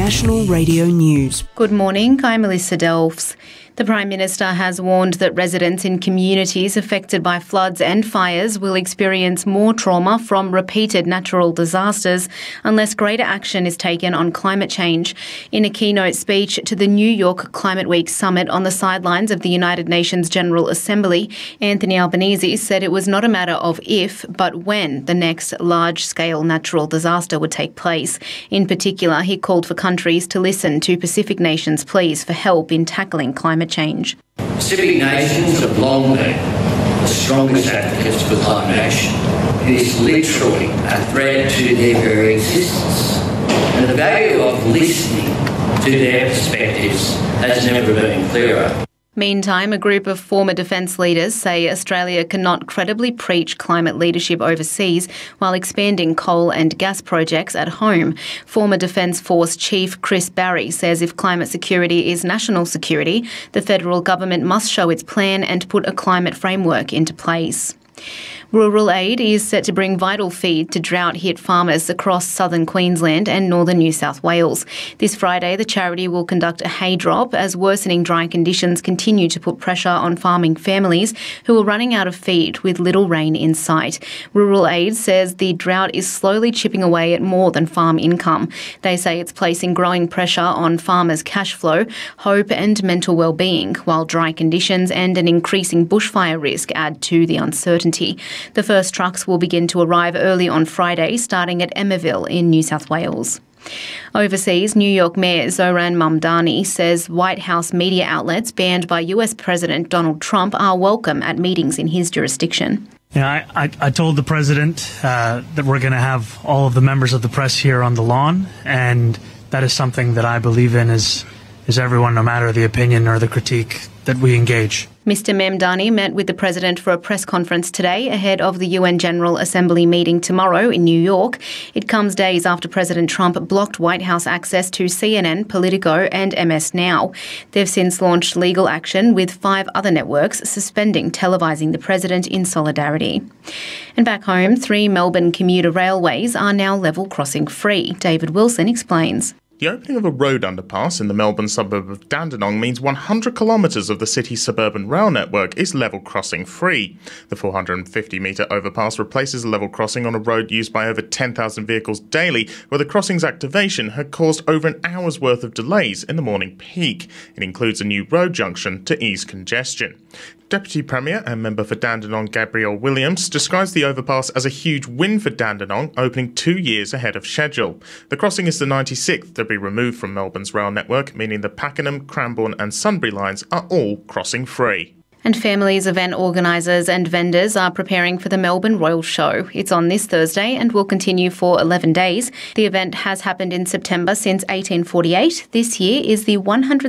National Radio News. Good morning, I'm Melissa Delves. The Prime Minister has warned that residents in communities affected by floods and fires will experience more trauma from repeated natural disasters unless greater action is taken on climate change. In a keynote speech to the New York Climate Week summit on the sidelines of the United Nations General Assembly, Anthony Albanese said it was not a matter of if, but when the next large-scale natural disaster would take place. In particular, he called for countries to listen to Pacific nations' pleas for help in tackling climate change. Pacific nations have long been the strongest advocates for climate action. It is literally a threat to their very existence. And the value of listening to their perspectives has never been clearer. Meantime, a group of former defence leaders say Australia cannot credibly preach climate leadership overseas while expanding coal and gas projects at home. Former Defence Force Chief Chris Barry says if climate security is national security, the federal government must show its plan and put a climate framework into place. Rural Aid is set to bring vital feed to drought-hit farmers across southern Queensland and northern New South Wales. This Friday, the charity will conduct a hay drop as worsening dry conditions continue to put pressure on farming families who are running out of feed with little rain in sight. Rural Aid says the drought is slowly chipping away at more than farm income. They say it's placing growing pressure on farmers' cash flow, hope and mental well-being, while dry conditions and an increasing bushfire risk add to the uncertainty. The first trucks will begin to arrive early on Friday, starting at Emmaville in New South Wales. Overseas, New York Mayor Zoran Mamdani says White House media outlets banned by US President Donald Trump are welcome at meetings in his jurisdiction. Yeah, I told the president that we're going to have all of the members of the press here on the lawn, and that is something that I believe in is everyone, no matter the opinion or the critique, that we engage. Mr Mamdani met with the President for a press conference today ahead of the UN General Assembly meeting tomorrow in New York. It comes days after President Trump blocked White House access to CNN, Politico and MS Now. They've since launched legal action with 5 other networks suspending televising the President in solidarity. And back home, 3 Melbourne commuter railways are now level crossing free. David Wilson explains. The opening of a road underpass in the Melbourne suburb of Dandenong means 100 kilometres of the city's suburban rail network is level crossing free. The 450-metre overpass replaces a level crossing on a road used by over 10,000 vehicles daily, where the crossing's activation had caused over an hour's worth of delays in the morning peak. It includes a new road junction to ease congestion. Deputy Premier and member for Dandenong Gabrielle Williams describes the overpass as a huge win for Dandenong, opening 2 years ahead of schedule. The crossing is the 96th to be removed from Melbourne's rail network, meaning the Pakenham, Cranbourne and Sunbury lines are all crossing free. And families, event organisers and vendors are preparing for the Melbourne Royal Show. It's on this Thursday and will continue for 11 days. The event has happened in September since 1848. This year is the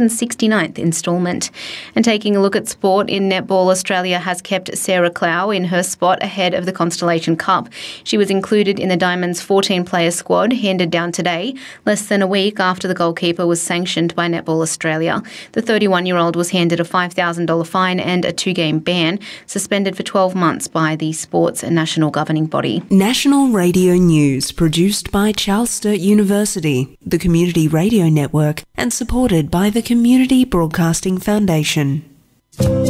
169th instalment. And taking a look at sport, in netball, Australia has kept Sarah Clow in her spot ahead of the Constellation Cup. She was included in the Diamonds 14-player squad handed down today, less than a week after the goalkeeper was sanctioned by Netball Australia. The 31-year-old was handed a $5,000 fine and a 2-game ban, suspended for 12 months by the sport's national governing body. National Radio News, produced by Charles Sturt University, the Community Radio Network, and supported by the Community Broadcasting Foundation.